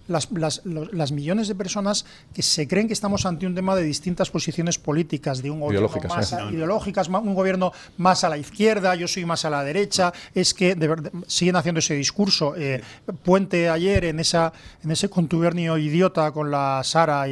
las millones de personas que se creen que estamos ante un tema de distintas posiciones políticas, de un gobierno más ideológicas, un gobierno más a la izquierda, yo soy más a la derecha, es que siguen haciendo ese discurso. Puente ayer en ese contubernio idiota con la Sara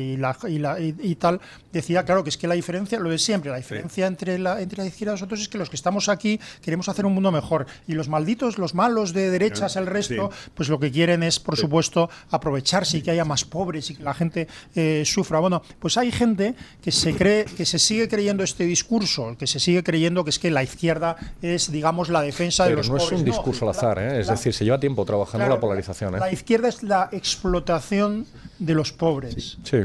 y tal, decía, claro, que es que la diferencia, lo de siempre, la diferencia entre la izquierda y nosotros es que los que estamos aquí queremos hacer un mundo mejor, y los malditos, los malos de derechas, el resto, pues lo que quieren es, por supuesto, aprovecharse y que haya más pobres y que la gente sufra. Bueno, pues hay gente que se sigue creyendo este discurso, que se sigue creyendo que es que la izquierda es, digamos, la defensa de los pobres. Pero no es un discurso al azar, es decir, se lleva tiempo trabajando la polarización. La izquierda es la explotación de los pobres. Sí.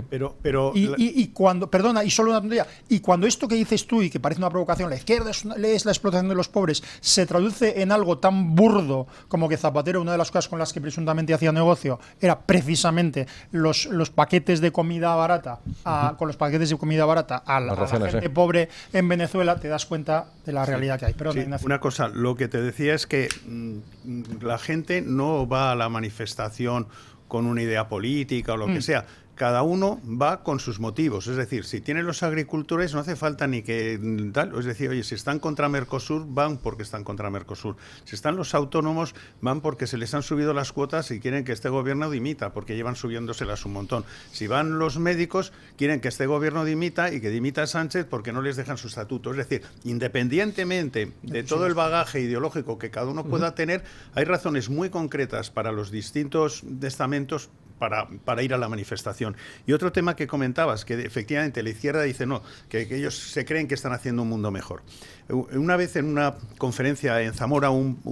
Y cuando, perdona, y solo una tontería, y cuando esto que dices tú y que parece una provocación, la izquierda es la explotación de los pobres, se traduce en algo tan burdo como que Zapatero, una de las cosas con las que presuntamente hacía negocio, era precisamente los paquetes de comida barata, con los paquetes de comida barata a la gente pobre en Venezuela, te das cuenta de la realidad que hay. Pero una cosa, lo que te decía es que la gente no va a la manifestación con una idea política o lo que sea. Cada uno va con sus motivos. Es decir, si tienen los agricultores, no hace falta ni que tal. Es decir, oye, si están contra Mercosur, van porque están contra Mercosur. Si están los autónomos, van porque se les han subido las cuotas y quieren que este gobierno dimita, porque llevan subiéndoselas un montón. Si van los médicos, quieren que este gobierno dimita y que dimita Sánchez porque no les dejan su estatuto. Es decir, independientemente de todo el bagaje ideológico que cada uno pueda tener, hay razones muy concretas para los distintos estamentos para ir a la manifestación. Y otro tema que comentabas, que efectivamente la izquierda dice no, que ellos se creen que están haciendo un mundo mejor. Una vez en una conferencia en Zamora,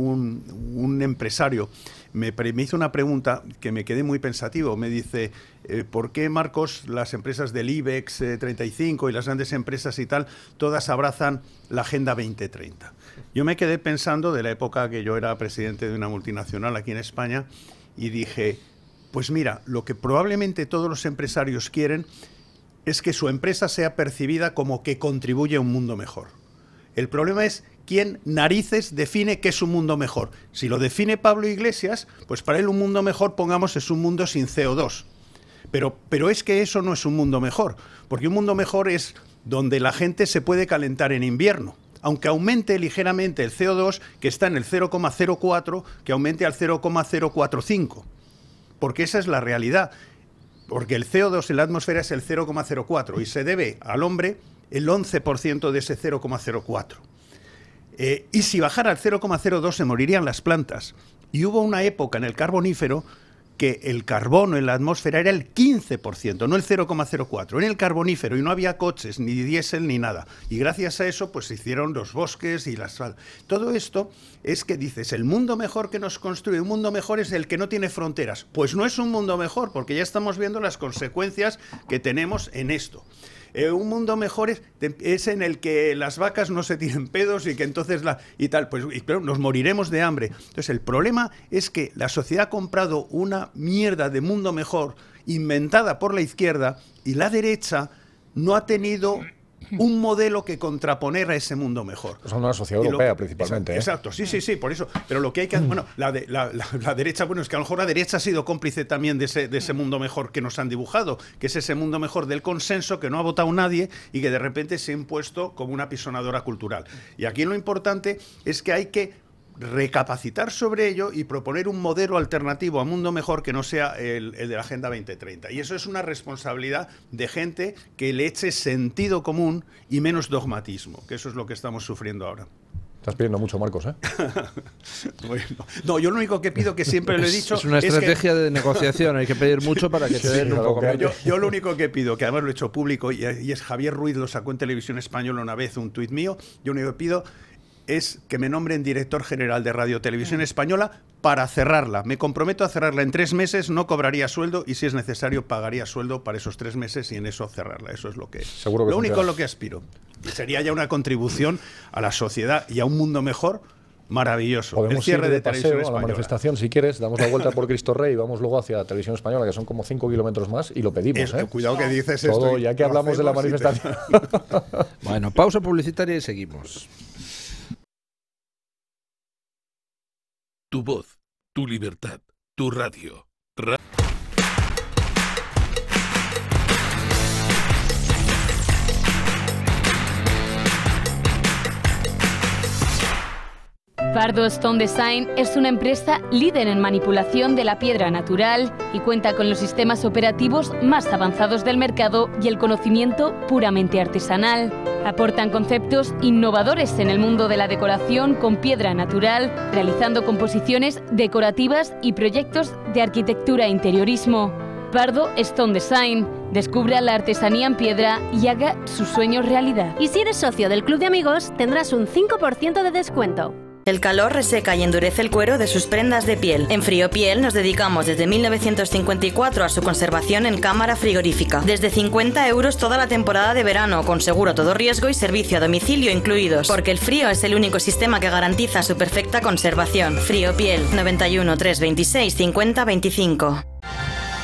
un empresario me hizo una pregunta que me quedé muy pensativo. Me dice, ¿por qué, Marcos, las empresas del IBEX 35 y las grandes empresas y tal, todas abrazan la Agenda 2030? Yo me quedé pensando de la época que yo era presidente de una multinacional aquí en España y dije, pues mira, lo que probablemente todos los empresarios quieren es que su empresa sea percibida como que contribuye a un mundo mejor. El problema es quién narices define qué es un mundo mejor. Si lo define Pablo Iglesias, pues para él un mundo mejor, pongamos, es un mundo sin CO2. Pero es que eso no es un mundo mejor, porque un mundo mejor es donde la gente se puede calentar en invierno. Aunque aumente ligeramente el CO2, que está en el 0,04, que aumente al 0,045. Porque esa es la realidad, porque el CO2 en la atmósfera es el 0,04 y se debe al hombre el 11% de ese 0,04. Y si bajara al 0,02 se morirían las plantas. Y hubo una época en el Carbonífero que el carbono en la atmósfera era el 15%, no el 0,04, en el Carbonífero, y no había coches, ni diésel, ni nada. Y gracias a eso, pues se hicieron los bosques y las... Todo esto es que dices, el mundo mejor que nos construye, un mundo mejor es el que no tiene fronteras. Pues no es un mundo mejor, porque ya estamos viendo las consecuencias que tenemos en esto. Un mundo mejor es en el que las vacas no se tiren pedos y que entonces pero nos moriremos de hambre. Entonces el problema es que la sociedad ha comprado una mierda de mundo mejor inventada por la izquierda y la derecha no ha tenido un modelo que contraponer a ese mundo mejor. Es una sociedad europea principalmente. Exacto, sí, por eso. Pero lo que hay que hacer, bueno, la derecha, bueno, es que a lo mejor la derecha ha sido cómplice también de ese mundo mejor que nos han dibujado, que es ese mundo mejor del consenso que no ha votado nadie y que de repente se ha impuesto como una pisonadora cultural. Y aquí lo importante es que hay que recapacitar sobre ello y proponer un modelo alternativo a mundo mejor que no sea el de la Agenda 2030. Y eso es una responsabilidad de gente que le eche sentido común y menos dogmatismo, que eso es lo que estamos sufriendo ahora. Estás pidiendo mucho, Marcos, ¿eh? Bueno, no, yo lo único que pido, que siempre lo he dicho... Es una estrategia de negociación, hay que pedir mucho para que te den un poco menos. Yo lo único que pido, que además lo he hecho público, y es Javier Ruiz, lo sacó en Televisión Española una vez, un tuit mío, yo lo único que pido es que me nombren director general de Radio Televisión Española para cerrarla. Me comprometo a cerrarla en 3 meses, no cobraría sueldo y si es necesario pagaría sueldo para esos 3 meses y en eso cerrarla. Eso es lo que Seguro que lo único en lo que aspiro. Y sería ya una contribución a la sociedad y a un mundo mejor maravilloso. Podemos el cierre ir de de Televisión paseo a la manifestación si quieres, damos la vuelta por Cristo Rey y vamos luego hacia Televisión Española, que son como 5 kilómetros más, y lo pedimos. Cuidado que dices todo, esto. Ya que hablamos de la manifestación. Bueno, pausa publicitaria y seguimos. Tu voz, tu libertad, tu radio. Pardo Stone Design es una empresa líder en manipulación de la piedra natural y cuenta con los sistemas operativos más avanzados del mercado y el conocimiento puramente artesanal. Aportan conceptos innovadores en el mundo de la decoración con piedra natural, realizando composiciones decorativas y proyectos de arquitectura e interiorismo. Pardo Stone Design. Descubra la artesanía en piedra y haga sus sueños realidad. Y si eres socio del Club de Amigos, tendrás un 5% de descuento. El calor reseca y endurece el cuero de sus prendas de piel. En Friopiel nos dedicamos desde 1954 a su conservación en cámara frigorífica. Desde 50 € toda la temporada de verano, con seguro todo riesgo y servicio a domicilio incluidos. Porque el frío es el único sistema que garantiza su perfecta conservación. Friopiel, 91 326 50 25.